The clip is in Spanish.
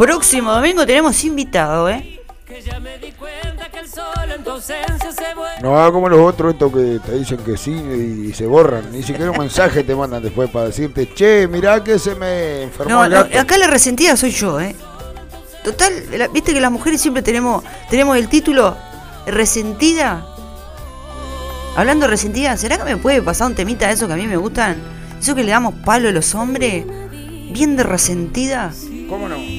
Próximo domingo tenemos invitado, No haga como los otros estos que te dicen que sí y se borran. Ni siquiera un mensaje te mandan después para decirte, che, mirá que se me enfermó el gato. Acá la resentida soy yo, Total, viste que las mujeres siempre tenemos el título resentida. Hablando de resentida, ¿será que me puede pasar un temita de eso que a mí me gustan? Eso que le damos palo a los hombres, bien de resentida. ¿Cómo no?